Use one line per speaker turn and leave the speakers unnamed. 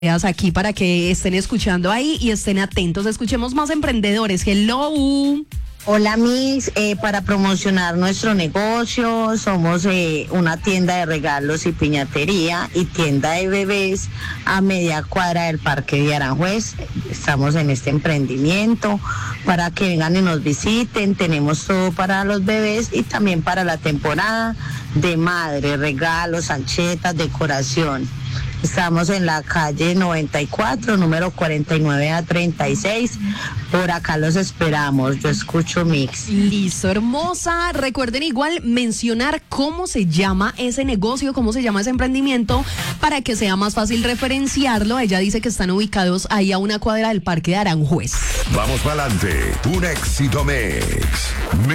aquí para que estén escuchando ahí y estén atentos. Escuchemos más emprendedores. Hello.
Hola, Miss, para promocionar nuestro negocio, somos una tienda de regalos y piñatería y tienda de bebés a media cuadra del Parque de Aranjuez. Estamos en este emprendimiento para que vengan y nos visiten. Tenemos todo para los bebés y también para la temporada de madre, regalos, anchetas, decoración. Estamos en la calle 94, número 49A36. Por acá los esperamos. Yo escucho Mix.
Listo, hermosa. Recuerden igual mencionar cómo se llama ese negocio, cómo se llama ese emprendimiento, para que sea más fácil referenciarlo. Ella dice que están ubicados ahí a una cuadra del Parque de Aranjuez.
Vamos para adelante. Un éxito mix.